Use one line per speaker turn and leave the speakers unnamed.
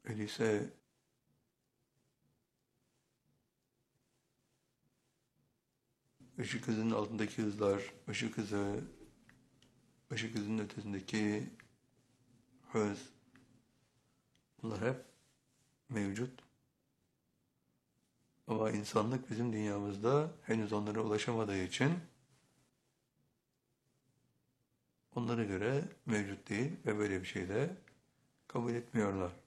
öyleyse ışık hızının altındaki hızlar, ışık hızının ötesindeki hız, bunlar hep mevcut. Ama insanlık bizim dünyamızda henüz onlara ulaşamadığı için onlara göre mevcut değil ve böyle bir şey de kabul etmiyorlar.